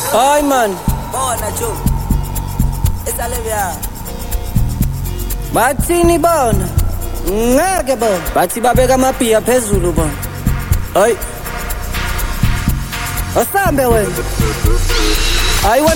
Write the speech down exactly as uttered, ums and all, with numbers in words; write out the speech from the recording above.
Hayi man, bona jo esalebya bathini bona? Ngeke bona. Bathi babeka amabhiya phezulu bona. Hayi. Asambe wena. Hayi